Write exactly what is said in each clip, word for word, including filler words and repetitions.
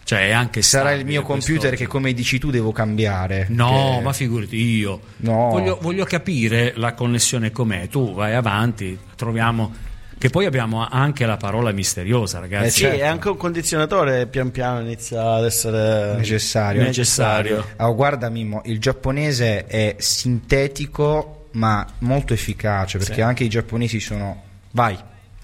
Cioè è anche sarà il mio computer quest'oggi. Che come dici tu devo cambiare. No, che... ma figurati io. No. Voglio, voglio capire la connessione com'è. Tu vai avanti, troviamo. Che poi abbiamo anche la parola misteriosa, ragazzi. Eh sì, certo. è anche un condizionatore pian piano inizia ad essere necessario. necessario. Oh, guarda Mimmo, il giapponese è sintetico ma molto efficace, perché sì. anche i giapponesi sono. Vai.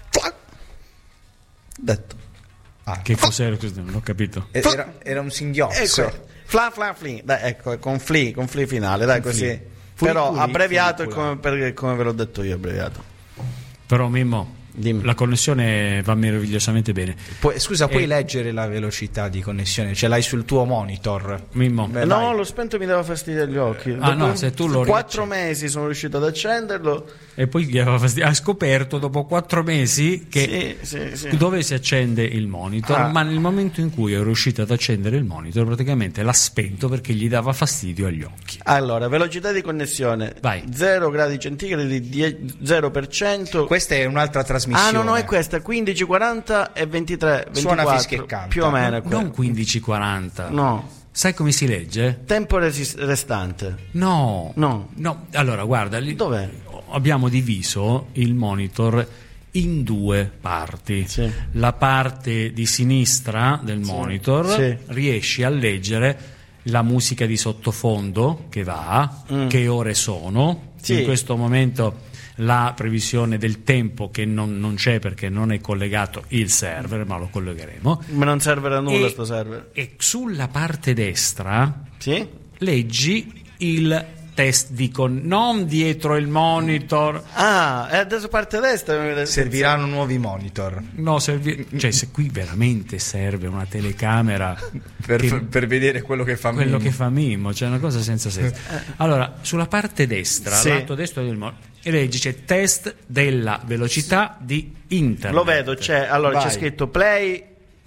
Detto. Ah, Che cos'era questo? Non ho capito. Era, era un singhiozzo. Ecco. Fla fla fli. Dai, ecco, con fli, con fli finale, dai, così. Fli. Però Fuli, abbreviato fuli, come, perché, come ve l'ho detto io, abbreviato. Però Mimmo, Dimmi. la connessione va meravigliosamente bene. Pu- scusa, puoi Eh. leggere la velocità di connessione? Ce l'hai sul tuo monitor? Mimmo. Beh, No, vai. l'ho spento e mi dava fastidio agli occhi. Ah, Dopo no, se tu lo quattro riaccendi. mesi sono riuscito ad accenderlo. E poi gli aveva fastidio. Ha scoperto dopo quattro mesi che Sì, sì, sì. dove si accende il monitor, Ah. ma nel momento in cui è riuscito ad accendere il monitor praticamente l'ha spento perché gli dava fastidio agli occhi. Allora, velocità di connessione Vai. zero gradi centigradi, die- zero per cento. Questa è un'altra trasmissione. Ah, no, no, è questa, quindici, quaranta e ventitré, Suona ventiquattro, fischia e canta. più o meno è quello. Non quindici quaranta. No, Sai come si legge? tempo resist- restante. No. No. No. Allora, guarda, lì Dov'è? abbiamo diviso il monitor in due parti. Sì. La parte di sinistra del monitor Sì. riesci a leggere la musica di sottofondo che va, Mm. che ore sono. Sì. In questo momento la previsione del tempo che non, non c'è perché non è collegato il server, ma lo collegheremo. Ma non serve a nulla E- sto server. E sulla parte destra Sì? leggi il test di con non dietro il monitor. Ah, e adesso parte destra. Serviranno nuovi monitor No, servi- cioè se qui veramente serve una telecamera per, che- per vedere quello che fa quello Mimmo. che fa Mimmo, cioè una cosa senza senso. Allora, sulla parte destra, Sì. lato destro del monitor, leggi c'è test della velocità di internet. Lo vedo, c'è, allora Vai. c'è scritto play,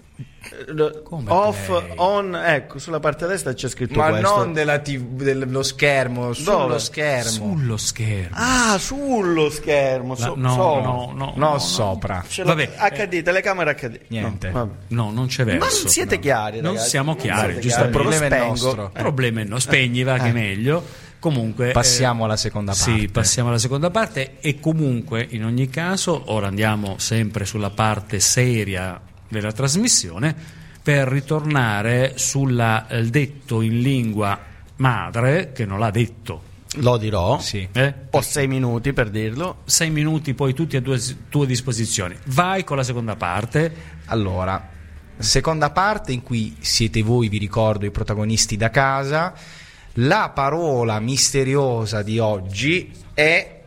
eh, Come off, play? on, ecco, sulla parte destra c'è scritto Ma questo. non della tivù, dello schermo, sullo Dove? schermo. Sullo schermo. Ah, sullo schermo, so- La- no, sopra. no, no, No, no, sopra. Ce l'ho- Vabbè. acca di, telecamera acca di. Niente. No, vabbè. No, non c'è verso. Ma non siete chiari, Non ragazzi. siamo Non chiari, siete giusto? chiari. Il problema Lo è spengo. nostro. Il problema è no, spegni va che Eh. meglio. Comunque Passiamo eh, alla seconda parte. Sì, passiamo alla seconda parte e comunque in ogni caso ora andiamo sempre sulla parte seria della trasmissione per ritornare sul detto in lingua madre che non l'ha detto. Lo dirò. Sì. Eh? Ho sei minuti per dirlo. Sei minuti poi tutti a tue, tue disposizioni. Vai con la seconda parte. Allora, seconda parte in cui siete voi, vi ricordo, i protagonisti da casa. La parola misteriosa di oggi è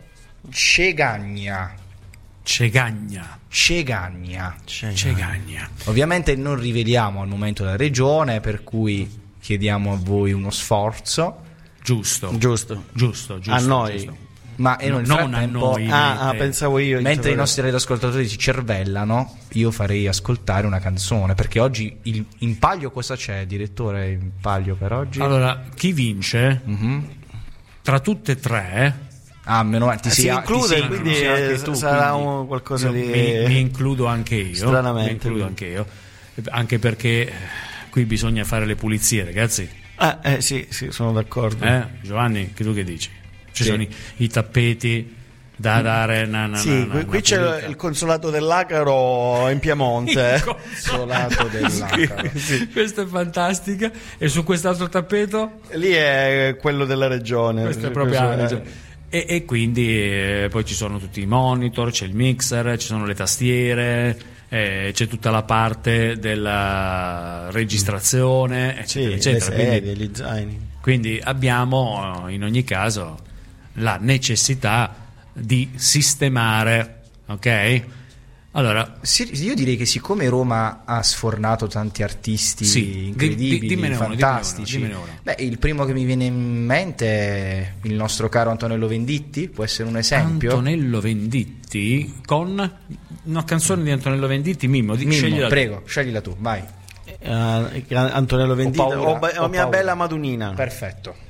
cegagna. Cegagna. Cegagna. Cegagna. Ovviamente non riveliamo al momento la regione, per cui chiediamo a voi uno sforzo. Giusto. Giusto. Giusto, giusto. A noi. giusto. Ma e No, nel non a frattempo, noi. Ah, ah, eh, pensavo io. mentre i nostri radioascoltatori si cervellano, io farei ascoltare una canzone, perché oggi il, in palio cosa c'è, direttore, in palio per oggi? Allora, chi vince Mhm. tra tutte e tre Ah, meno male, ti si sei- ti include, sei quindi incluso anche eh, tu, sarà quindi. un qualcosa io di. mi, mi includo anche io. Stranamente. Mi includo anche io. Anche perché eh, qui bisogna fare le pulizie, ragazzi. Ah, eh, sì, sì, sono d'accordo. Eh? Giovanni, che tu che dici? Ci Sì. sono i, i tappeti da dare. Na, na, Sì, na, qui, na, qui na c'è pulita. il consolato dell'Acaro in Piemonte. Solato dell'Acaro. Sì. Questa è fantastica. E su quest'altro tappeto? Lì è quello della regione. Questo è proprio Questo è- Angelo. E, e quindi eh, poi ci sono tutti i monitor, c'è il mixer, ci sono le tastiere, eh, c'è tutta la parte della registrazione, Sì, eccetera, le eccetera. Quindi, sedie, gli zaini. quindi abbiamo eh, in ogni caso la necessità di sistemare, ok? Allora, Sì, io direi che siccome Roma ha sfornato tanti artisti Sì, incredibili, di- di- dimmene uno, fantastici, dimmene uno, dimmene uno. beh, il primo che mi viene in mente è il nostro caro Antonello Venditti, può essere un esempio. Antonello Venditti con una canzone di Antonello Venditti, Mimmo, di, Mimmo, sceglila tu. prego, sceglila tu, vai. Eh, Antonello Venditti Ho paura, o, ba- o ho mia paura. bella Madunina. Perfetto.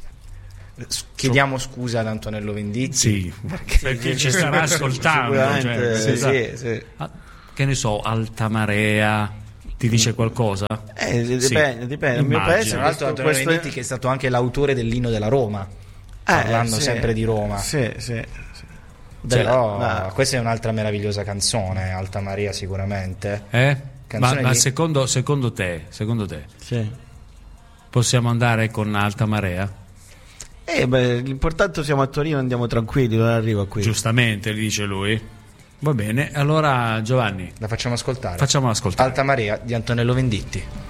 S- Chiediamo scusa ad Antonello Venditti. Sì, perché ci starà ascoltando. Sicuramente, cioè, sì, esatto. sì, sì. Ah, che ne so, Alta Marea, Ti dice qualcosa? Eh, dipende, Sì. dipende. Il mio Immagino. paese Tra l'altro questo, Antonio questo Venditti, che è stato anche l'autore dell'inno della Roma, parlando sì, sempre di Roma. Sì, sì, sì. Però Della- no. questa è un'altra meravigliosa canzone, Alta Maria sicuramente. Eh? Ma, Canzone ma di- secondo, secondo te, secondo te Sì. possiamo andare con Alta Marea? Eh, beh, l'importante siamo a Torino, andiamo tranquilli, non arriva qui. Giustamente, gli dice lui. Va bene, allora Giovanni, La facciamo ascoltare. facciamola ascoltare. Alta Maria di Antonello Venditti.